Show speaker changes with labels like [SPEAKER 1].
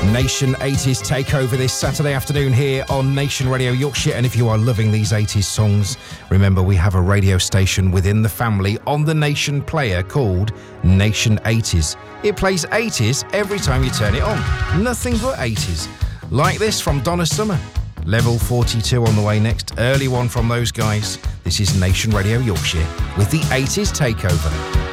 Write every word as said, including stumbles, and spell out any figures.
[SPEAKER 1] Nation eighties takeover this Saturday afternoon here on Nation Radio Yorkshire. And if you are loving these eighties songs, remember we have a radio station within the family on the Nation player called Nation eighties. It plays eighties every time you turn it on. Nothing but eighties. Like this from Donna Summer. Level forty-two on the way next. Early one from those guys. This is Nation Radio Yorkshire with the eighties takeover.